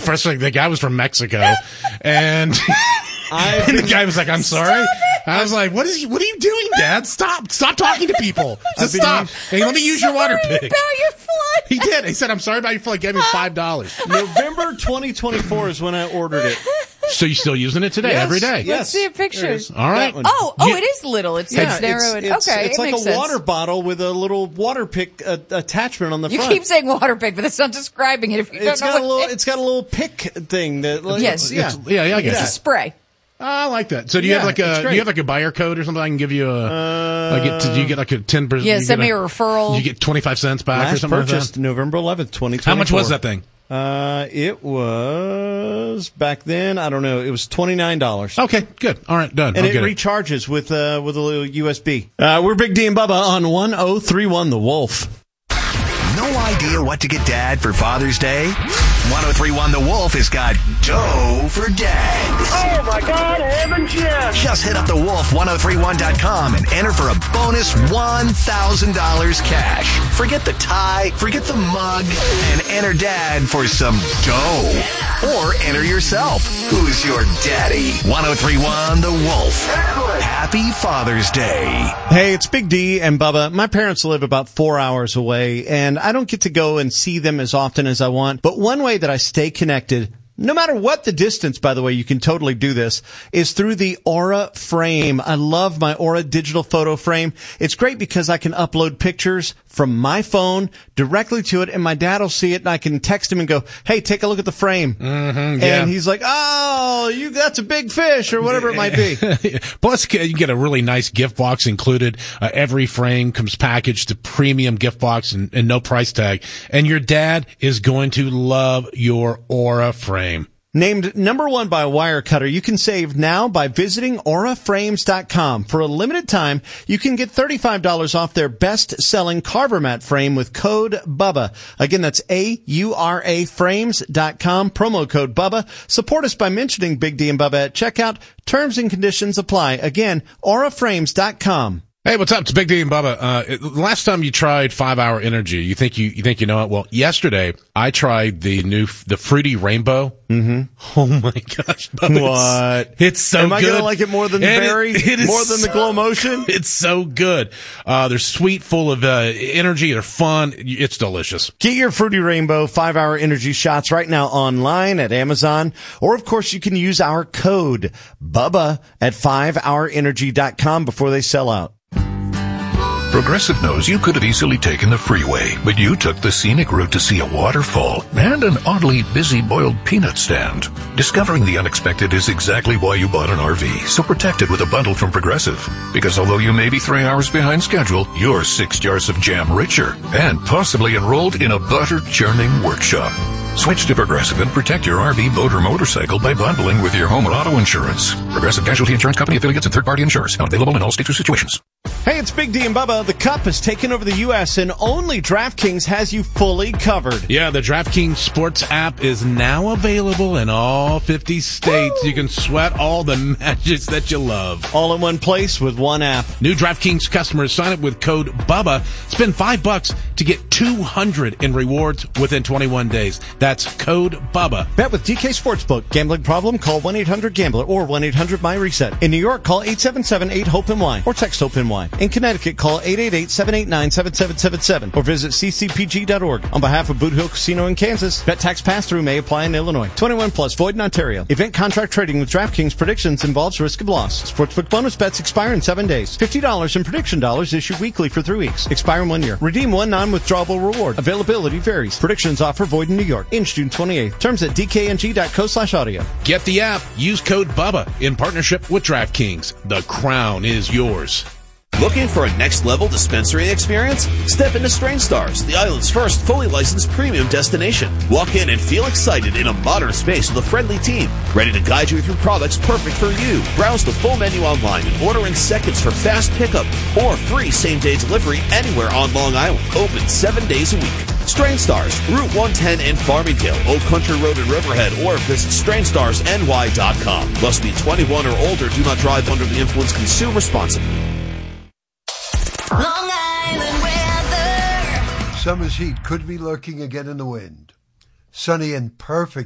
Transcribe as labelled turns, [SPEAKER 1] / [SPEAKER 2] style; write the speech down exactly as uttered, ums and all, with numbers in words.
[SPEAKER 1] frustrating. The guy was from Mexico, and, and the guy was like, "I'm sorry." I was like, "What is? What are you doing, Dad? Stop! Stop talking to people. Just stop. Hey, let me use your water pick."
[SPEAKER 2] About your flight.
[SPEAKER 1] He did. He said, "I'm sorry about your flight. Give me five dollars."
[SPEAKER 3] November twenty twenty-four is when I ordered it.
[SPEAKER 1] So you're still using it today,
[SPEAKER 3] Yes,
[SPEAKER 1] every day?
[SPEAKER 3] yes.
[SPEAKER 2] Let's see a picture.
[SPEAKER 1] All right.
[SPEAKER 2] Oh, oh, it is little. It's,
[SPEAKER 3] Yeah,
[SPEAKER 2] it's narrow.
[SPEAKER 3] it's,
[SPEAKER 2] and-
[SPEAKER 3] it's,
[SPEAKER 2] okay,
[SPEAKER 3] it's
[SPEAKER 2] it
[SPEAKER 3] like
[SPEAKER 2] makes
[SPEAKER 3] a
[SPEAKER 2] sense.
[SPEAKER 3] water bottle with a little water pick uh, attachment on the
[SPEAKER 2] You
[SPEAKER 3] front.
[SPEAKER 2] keep saying water pick, but that's not describing it. If you
[SPEAKER 3] It's
[SPEAKER 2] don't know
[SPEAKER 3] got a
[SPEAKER 2] what
[SPEAKER 3] little.
[SPEAKER 2] it-
[SPEAKER 3] It's got a little pick thing that. Like,
[SPEAKER 2] Yes.
[SPEAKER 3] yeah,
[SPEAKER 1] It's- yeah, yeah, I
[SPEAKER 2] it's
[SPEAKER 1] guess.
[SPEAKER 2] a spray.
[SPEAKER 1] I like that. So do you
[SPEAKER 3] Yeah,
[SPEAKER 1] have like
[SPEAKER 3] it's
[SPEAKER 1] a
[SPEAKER 3] great.
[SPEAKER 1] do you have like a buyer code or something? I can give you a.
[SPEAKER 3] Uh,
[SPEAKER 1] I get to, do you get like a ten percent?
[SPEAKER 2] Yeah, send me a referral.
[SPEAKER 1] You get twenty five cents back or
[SPEAKER 3] Last
[SPEAKER 1] something
[SPEAKER 3] purchased
[SPEAKER 1] like that.
[SPEAKER 3] November eleventh, twenty twenty-four.
[SPEAKER 1] How much was that thing?
[SPEAKER 3] Uh, it was back then. I don't know. It was twenty nine dollars.
[SPEAKER 1] Okay, good. All right, done.
[SPEAKER 3] And
[SPEAKER 1] I'll
[SPEAKER 3] it
[SPEAKER 1] get
[SPEAKER 3] recharges with uh with a little U S B. Uh, we're Big D and Bubba on one oh three one The Wolf.
[SPEAKER 4] No idea what to get Dad for Father's Day? one oh three one The Wolf has got dough for dads.
[SPEAKER 5] Oh my God, heavens yes!
[SPEAKER 4] Just hit up the wolf ten thirty-one dot com and enter for a bonus one thousand dollars cash. Forget the tie, forget the mug, and enter Dad for some dough. Or enter yourself. Who's your daddy? ten thirty-one The Wolf. Happy Father's Day.
[SPEAKER 3] Hey, it's Big D and Bubba. My parents live about four hours away, and I don't get to go and see them as often as I want. But one way that I stay connected, no matter what the distance, by the way, you can totally do this, is through the Aura Frame. I love my Aura digital photo frame. It's great because I can upload pictures from my phone directly to it, and my dad will see it, and I can text him and go, "Hey, take a look at the frame."
[SPEAKER 1] Mm-hmm, yeah.
[SPEAKER 3] And he's like, "Oh, you that's a big fish," or whatever it might be.
[SPEAKER 1] Plus, you get a really nice gift box included. Uh, every frame comes packaged, a premium gift box, and, and no price tag. And your dad is going to love your Aura Frame.
[SPEAKER 3] Named number one by Wirecutter, you can save now by visiting aura frames dot com. For a limited time, you can get thirty-five dollars off their best-selling Carver Mat frame with code BUBBA. Again, that's A U R A frames dot com, promo code BUBBA. Support us by mentioning Big D and Bubba at checkout. Terms and conditions apply. Again, aura frames dot com.
[SPEAKER 1] Hey, what's up? It's Big D and Bubba. Uh, it, last time you tried Five Hour Energy, you think you, you think you know it? Well, yesterday I tried the new, the Fruity Rainbow. Mm-hmm. Oh my gosh. Bubba,
[SPEAKER 3] What?
[SPEAKER 1] It's, it's so
[SPEAKER 3] Am
[SPEAKER 1] good.
[SPEAKER 3] I going to like it more than the
[SPEAKER 1] And
[SPEAKER 3] berry?
[SPEAKER 1] It, it is
[SPEAKER 3] more than the
[SPEAKER 1] so-
[SPEAKER 3] Glow Motion?
[SPEAKER 1] It's so good. Uh, they're sweet, full of, uh, energy. They're fun. It's delicious.
[SPEAKER 3] Get your Fruity Rainbow five hour Energy shots right now online at Amazon. Or, of course, you can use our code BUBBA at five hour energy dot com before they sell out.
[SPEAKER 6] Progressive knows you could have easily taken the freeway, but you took the scenic route to see a waterfall and an oddly busy boiled peanut stand. Discovering the unexpected is exactly why you bought an R V, so protect it with a bundle from Progressive. Because although you may be three hours behind schedule, you're six jars of jam richer and possibly enrolled in a butter churning workshop. Switch to Progressive and protect your R V, boat, or motorcycle by bundling with your home and auto insurance. Progressive Casualty Insurance Company affiliates and third-party insurers. Not available in all states or situations.
[SPEAKER 3] Hey, it's Big D and Bubba. The Cup has taken over the U S and only DraftKings has you fully covered.
[SPEAKER 1] Yeah, the DraftKings Sports app is now available in all fifty states.
[SPEAKER 3] Woo!
[SPEAKER 1] You can sweat all the matches that you love.
[SPEAKER 3] All in one place with one app.
[SPEAKER 1] New DraftKings customers sign up with code BUBBA. Spend five bucks to get two hundred in rewards within twenty-one days. That's code BUBBA.
[SPEAKER 3] Bet with D K Sportsbook. Gambling problem? Call one eight hundred gambler or one eight hundred my reset. In New York, call eight seven seven eight hope N Y or text HOPE-NY. In Connecticut, call eight eight eight seven eight nine seven seven seven seven or visit c c p g dot org. On behalf of Boot Hill Casino in Kansas, bet tax pass-through may apply in Illinois. twenty-one plus, void in Ontario. Event contract trading with DraftKings predictions involves risk of loss. Sportsbook bonus bets expire in seven days. fifty dollars in prediction dollars issued weekly for three weeks. Expire in one year. Redeem one non-withdrawable reward. Availability varies. Predictions offer void in New York. In June twenty-eighth. Terms at d k n g dot co slash audio.
[SPEAKER 1] Get the app. Use code BUBBA in partnership with DraftKings. The crown is yours.
[SPEAKER 7] Looking for a next-level dispensary experience? Step into Strain Stars, the island's first fully licensed premium destination. Walk in and feel excited in a modern space with a friendly team, ready to guide you through products perfect for you. Browse the full menu online and order in seconds for fast pickup or free same-day delivery anywhere on Long Island. Open seven days a week. Strain Stars, Route one ten in Farmingdale, Old Country Road in Riverhead, or visit strain stars n y dot com. Must be twenty-one or older. Do not drive under the influence. Consume responsibly.
[SPEAKER 8] Long Island weather.
[SPEAKER 9] Summer's heat could be lurking again in the wind. Sunny and perfect